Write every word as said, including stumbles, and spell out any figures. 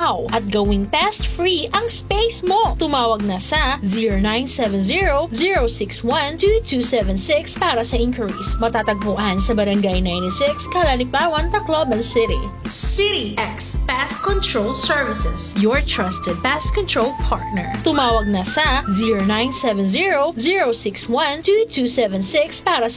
now at gawing pest-free ang space mo. Tumawag na sa zero nine seven zero, zero six one, two two seven six para sa inquiries. Matatagpuan sa Barangay ninety-six, Calalipawan, Tacloban City. City X Pest Control Services, your trusted pest control partner. Tumawag na sa zero nine seven zero, zero six one, two two seven six para sa